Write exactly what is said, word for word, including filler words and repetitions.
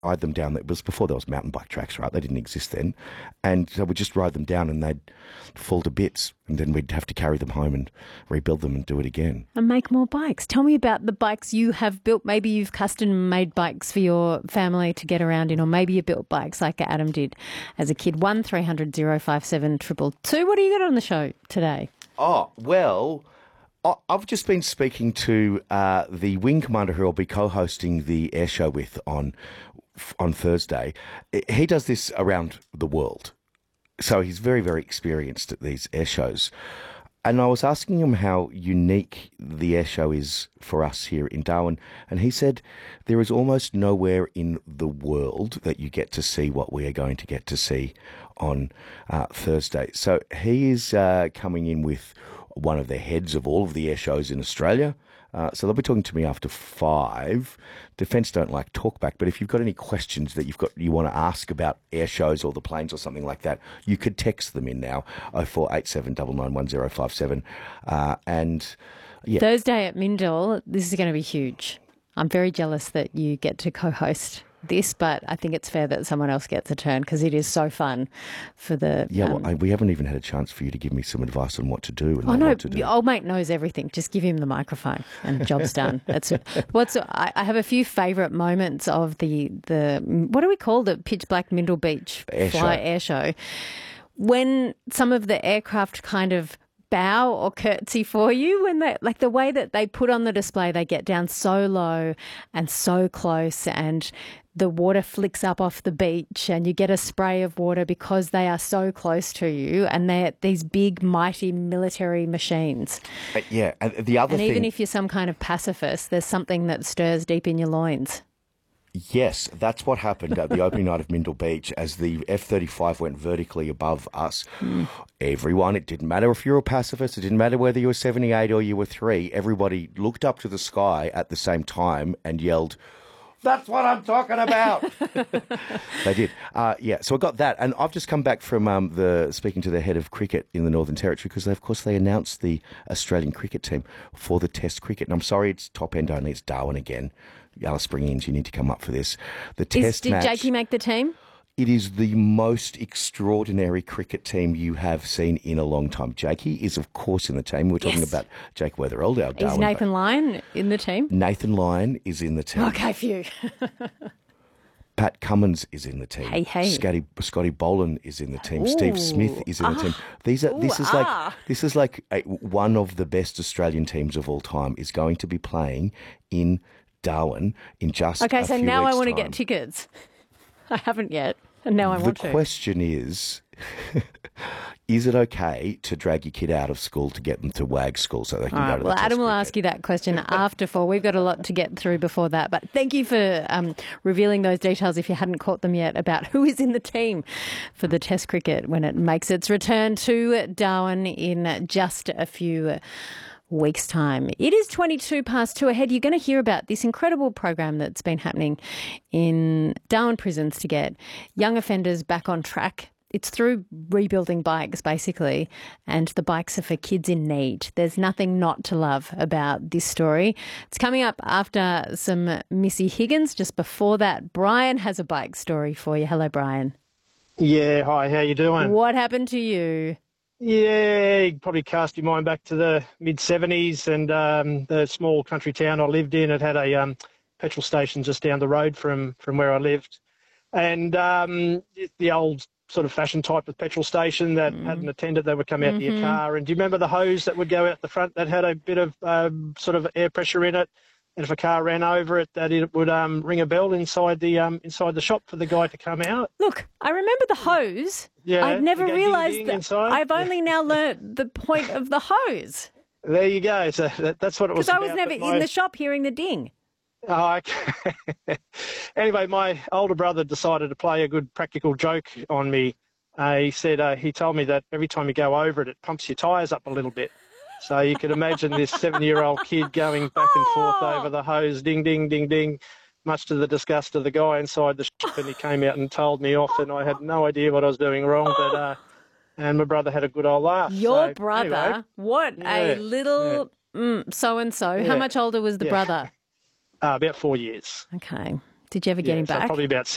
ride them down. It was before there was mountain bike tracks, right? They didn't exist then. And so we'd just ride them down and they'd fall to bits. And then we'd have to carry them home and rebuild them and do it again. And make more bikes. Tell me about the bikes you have built. Maybe you've custom-made bikes for your family to get around in, or maybe you built bikes like Adam did as a kid. one three hundred oh five seven two two two. What do you got on the show today? Oh, well, I- I've just been speaking to uh, the wing commander who I'll be co-hosting the air show with on on Thursday. He does this around the world. So he's very, very experienced at these air shows. And I was asking him how unique the air show is for us here in Darwin. And he said there is almost nowhere in the world that you get to see what we are going to get to see on uh, Thursday. So he is uh, coming in with one of the heads of all of the air shows in Australia. Uh, so they'll be talking to me after five. Defence don't like talkback, but if you've got any questions that you've got you want to ask about air shows or the planes or something like that, you could text them in now, oh four eight seven nine nine one oh five seven. Uh, and yeah. Thursday at Mindil, this is going to be huge. I'm very jealous that you get to co-host this, but I think it's fair that someone else gets a turn because it is so fun for the... Yeah, um, well, I, we haven't even had a chance for you to give me some advice on what to do and Oh not no, what to do. old mate knows everything. Just give him the microphone and job's done. That's what's. I, I have a few favourite moments of the the what do we call the Pitch Black Mindil Beach Air fly show. air show, when some of the aircraft kind of bow or curtsy for you, when they like the way that they put on the display, they get down so low and so close, and the water flicks up off the beach and you get a spray of water because they are so close to you, and they're these big, mighty military machines. Uh, yeah, and the other And thing... even if you're some kind of pacifist, there's something that stirs deep in your loins. Yes, that's what happened at the opening night of Mindil Beach as the F thirty-five went vertically above us. Mm. Everyone, it didn't matter if you were a pacifist, it didn't matter whether you were seventy-eight or you were three, everybody looked up to the sky at the same time and yelled, "That's what I'm talking about." They did. Uh, yeah, so I got that. And I've just come back from um, the speaking to the head of cricket in the Northern Territory because, they, of course, they announced the Australian cricket team for the Test cricket. And I'm sorry, it's top end only. It's Darwin again. Alice Spring-Inns, you need to come up for this. The Is, Test did match... Jakey make the team? It is the most extraordinary cricket team you have seen in a long time. Jakey is, of course, in the team. We're talking Yes. about Jake Weatherald, our Is Darwin. Nathan Lyon in the team? Nathan Lyon is in the team. Okay, phew. Pat Cummins is in the team. Hey, hey. Scotty, Scotty Boland is in the team. Ooh. Steve Smith is in the Ah. team. These are. This Ooh, is ah. like. This is like a, one of the best Australian teams of all time is going to be playing in Darwin in just. Okay, a so few now I weeks' want to time. get tickets. I haven't yet, and now I The want to. question is. Is it okay to drag your kid out of school to get them to W A G school so they can All go right, to well, the Adam Test will cricket? ask you that question after four. We've got a lot to get through before that. But thank you for um, revealing those details if you hadn't caught them yet about who is in the team for the Test cricket when it makes its return to Darwin in just a few weeks' time. It is twenty-two past two ahead. You're going to hear about this incredible program that's been happening in Darwin prisons to get young offenders back on track. It's through rebuilding bikes, basically, and the bikes are for kids in need. There's nothing not to love about this story. It's coming up after some Missy Higgins. Just before that, Brian has a bike story for you. Hello, Brian. Yeah, hi, how you doing? What happened to you? Yeah, you probably cast your mind back to the mid seventies and um, the small country town I lived in. It had a um, petrol station just down the road from, from where I lived. And um, the old sort of fashion type of petrol station that mm. had an attendant that would come out mm-hmm. to your car. And do you remember the hose that would go out the front that had a bit of um, sort of air pressure in it? And if a car ran over it, that it would um, ring a bell inside the um, inside the shop for the guy to come out. Look, I remember the hose. Yeah, I've never realised ding, ding that. inside. I've only now learnt the point of the hose. There you go. So that, that's what it was. Because I was never my... in the shop hearing the ding. Oh, okay. Anyway, my older brother decided to play a good practical joke on me. Uh, he said uh, he told me that every time you go over it, it pumps your tyres up a little bit. So you could imagine this seven-year-old kid going back and forth Oh. over the hose, ding, ding, ding, ding, much to the disgust of the guy inside the shop. And he came out and told me off, and I had no idea what I was doing wrong. But uh, and my brother had a good old laugh. Your so, brother, anyway, what yeah, a little mm, so-and-so. Yeah. How much older was the Yeah. brother? Uh, about four years. Okay. Did you ever get yeah, him so back? probably about